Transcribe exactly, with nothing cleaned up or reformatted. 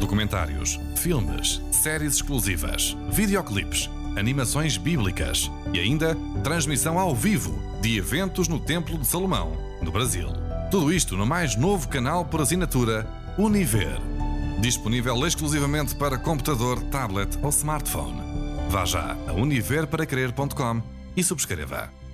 Documentários, filmes, séries exclusivas, videoclipes, animações bíblicas e ainda transmissão ao vivo de eventos no Templo de Salomão, no Brasil. Tudo isto no mais novo canal por assinatura Univer. Disponível exclusivamente para computador, tablet ou smartphone. Vá já a univer para crer ponto com e subscreva.